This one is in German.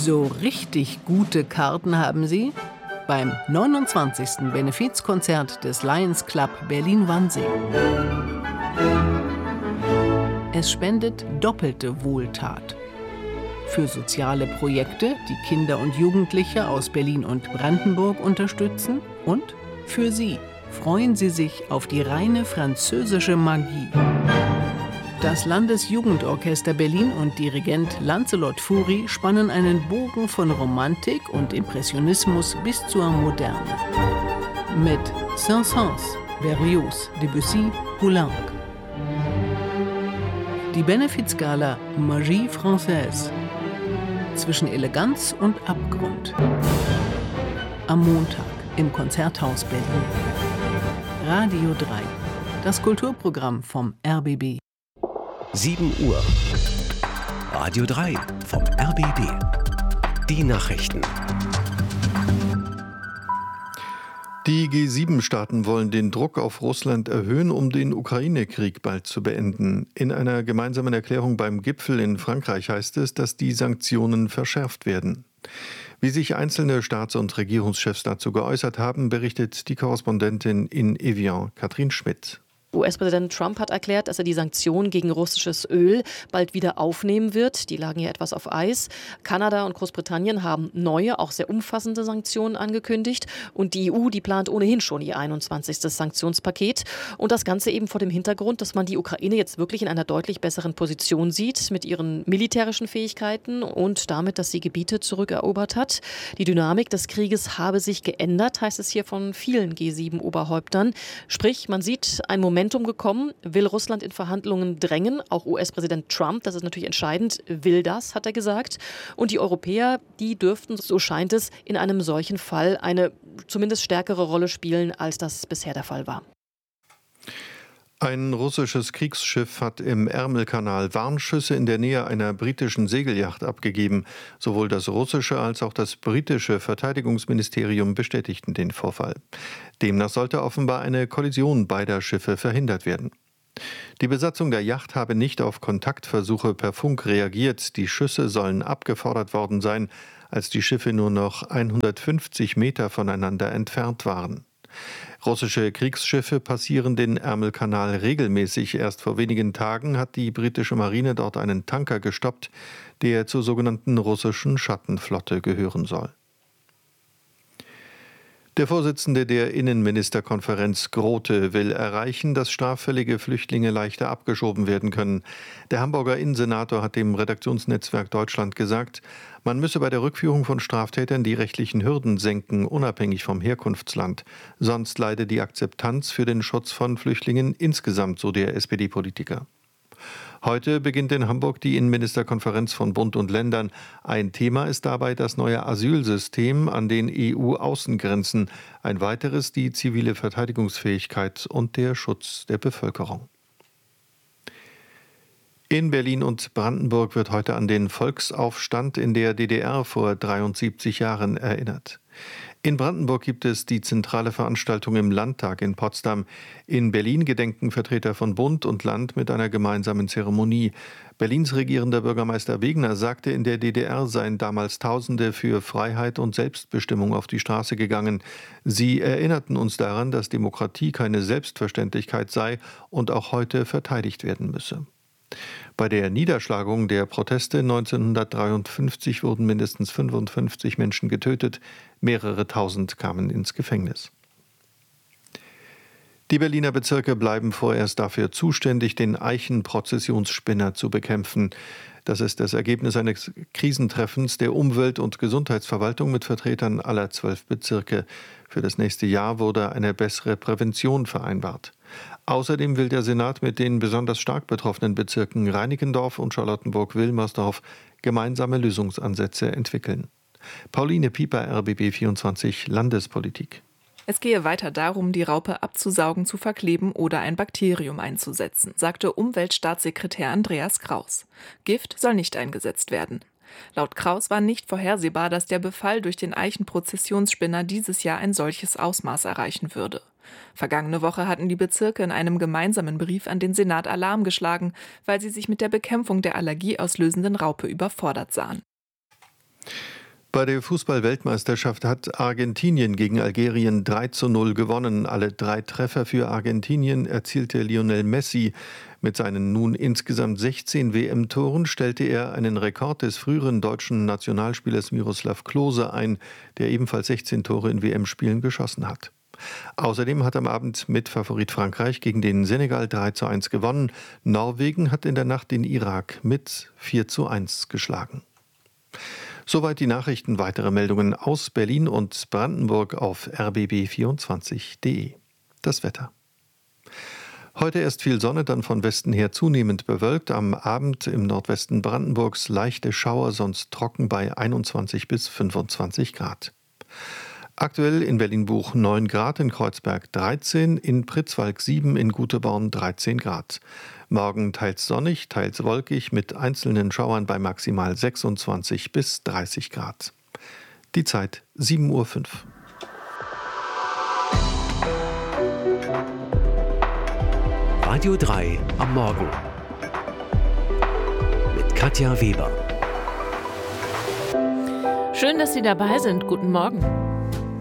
So richtig gute Karten haben Sie beim 29. Benefizkonzert des Lions Club Berlin-Wannsee. Es spendet doppelte Wohltat. Für soziale Projekte, die Kinder und Jugendliche aus Berlin und Brandenburg unterstützen. Und für Sie freuen Sie sich auf die reine französische Magie. Das Landesjugendorchester Berlin und Dirigent Lancelot Fourie spannen einen Bogen von Romantik und Impressionismus bis zur Moderne. Mit Saint-Saëns, Berlioz, Debussy, Poulenc. Die Benefizgala Magie Française. Zwischen Eleganz und Abgrund. Am Montag im Konzerthaus Berlin. Radio 3. Das Kulturprogramm vom RBB. 7 Uhr. Radio 3 vom RBB. Die Nachrichten. Die G7-Staaten wollen den Druck auf Russland erhöhen, um den Ukraine-Krieg bald zu beenden. In einer gemeinsamen Erklärung beim Gipfel in Frankreich heißt es, dass die Sanktionen verschärft werden. Wie sich einzelne Staats- und Regierungschefs dazu geäußert haben, berichtet die Korrespondentin in Evian, Katrin Schmidt. US-Präsident Trump hat erklärt, dass er die Sanktionen gegen russisches Öl bald wieder aufnehmen wird. Die lagen ja etwas auf Eis. Kanada und Großbritannien haben neue, auch sehr umfassende Sanktionen angekündigt. Und die EU, die plant ohnehin schon ihr 21. Sanktionspaket. Und das Ganze eben vor dem Hintergrund, dass man die Ukraine jetzt wirklich in einer deutlich besseren Position sieht mit ihren militärischen Fähigkeiten und damit, dass sie Gebiete zurückerobert hat. Die Dynamik des Krieges habe sich geändert, heißt es hier von vielen G7-Oberhäuptern. Sprich, man sieht ein Momentum gekommen, will Russland in Verhandlungen drängen, auch US-Präsident Trump, das ist natürlich entscheidend, will das, hat er gesagt. Und die Europäer, die dürften, so scheint es, in einem solchen Fall eine zumindest stärkere Rolle spielen, als das bisher der Fall war. Ein russisches Kriegsschiff hat im Ärmelkanal Warnschüsse in der Nähe einer britischen Segelyacht abgegeben. Sowohl das russische als auch das britische Verteidigungsministerium bestätigten den Vorfall. Demnach sollte offenbar eine Kollision beider Schiffe verhindert werden. Die Besatzung der Yacht habe nicht auf Kontaktversuche per Funk reagiert. Die Schüsse sollen abgefordert worden sein, als die Schiffe nur noch 150 Meter voneinander entfernt waren. Russische Kriegsschiffe passieren den Ärmelkanal regelmäßig. Erst vor wenigen Tagen hat die britische Marine dort einen Tanker gestoppt, der zur sogenannten russischen Schattenflotte gehören soll. Der Vorsitzende der Innenministerkonferenz Grote will erreichen, dass straffällige Flüchtlinge leichter abgeschoben werden können. Der Hamburger Innensenator hat dem Redaktionsnetzwerk Deutschland gesagt, man müsse bei der Rückführung von Straftätern die rechtlichen Hürden senken, unabhängig vom Herkunftsland. Sonst leide die Akzeptanz für den Schutz von Flüchtlingen insgesamt, so der SPD-Politiker. Heute beginnt in Hamburg die Innenministerkonferenz von Bund und Ländern. Ein Thema ist dabei das neue Asylsystem an den EU-Außengrenzen. Ein weiteres die zivile Verteidigungsfähigkeit und der Schutz der Bevölkerung. In Berlin und Brandenburg wird heute an den Volksaufstand in der DDR vor 73 Jahren erinnert. In Brandenburg gibt es die zentrale Veranstaltung im Landtag in Potsdam. In Berlin gedenken Vertreter von Bund und Land mit einer gemeinsamen Zeremonie. Berlins regierender Bürgermeister Wegner sagte, in der DDR seien damals Tausende für Freiheit und Selbstbestimmung auf die Straße gegangen. Sie erinnerten uns daran, dass Demokratie keine Selbstverständlichkeit sei und auch heute verteidigt werden müsse. Bei der Niederschlagung der Proteste 1953 wurden mindestens 55 Menschen getötet, mehrere tausend kamen ins Gefängnis. Die Berliner Bezirke bleiben vorerst dafür zuständig, den Eichenprozessionsspinner zu bekämpfen. Das ist das Ergebnis eines Krisentreffens der Umwelt- und Gesundheitsverwaltung mit Vertretern aller 12 Bezirke. Für das nächste Jahr wurde eine bessere Prävention vereinbart. Außerdem will der Senat mit den besonders stark betroffenen Bezirken Reinickendorf und Charlottenburg-Wilmersdorf gemeinsame Lösungsansätze entwickeln. Pauline Pieper, RBB 24, Landespolitik. Es gehe weiter darum, die Raupe abzusaugen, zu verkleben oder ein Bakterium einzusetzen, sagte Umweltstaatssekretär Andreas Kraus. Gift soll nicht eingesetzt werden. Laut Kraus war nicht vorhersehbar, dass der Befall durch den Eichenprozessionsspinner dieses Jahr ein solches Ausmaß erreichen würde. Vergangene Woche hatten die Bezirke in einem gemeinsamen Brief an den Senat Alarm geschlagen, weil sie sich mit der Bekämpfung der allergieauslösenden Raupe überfordert sahen. Bei der Fußball-Weltmeisterschaft hat Argentinien gegen Algerien 3:0 gewonnen. Alle 3 Treffer für Argentinien erzielte Lionel Messi. Mit seinen nun insgesamt 16 WM-Toren stellte er einen Rekord des früheren deutschen Nationalspielers Miroslav Klose ein, der ebenfalls 16 Tore in WM-Spielen geschossen hat. Außerdem hat am Abend Mitfavorit Frankreich gegen den Senegal 3:1 gewonnen. Norwegen hat in der Nacht den Irak mit 4:1 geschlagen. Soweit die Nachrichten. Weitere Meldungen aus Berlin und Brandenburg auf rbb24.de. Das Wetter. Heute erst viel Sonne, dann von Westen her zunehmend bewölkt. Am Abend im Nordwesten Brandenburgs leichte Schauer, sonst trocken bei 21 bis 25 Grad. Aktuell in Berlin-Buch 9 Grad, in Kreuzberg 13, in Pritzwalk 7, in Guteborn 13 Grad. Morgen teils sonnig, teils wolkig mit einzelnen Schauern bei maximal 26 bis 30 Grad. Die Zeit 7:05 Uhr. Radio 3 am Morgen mit Katja Weber. Schön, dass Sie dabei sind. Guten Morgen.